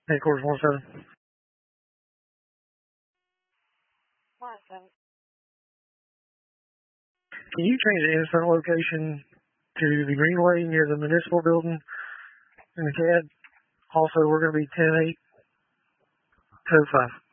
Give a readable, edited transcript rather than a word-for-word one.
Headquarters 17. Can you change the incident location to the Greenway near the municipal building in the CAD? Also, we're going to be 10-8-05.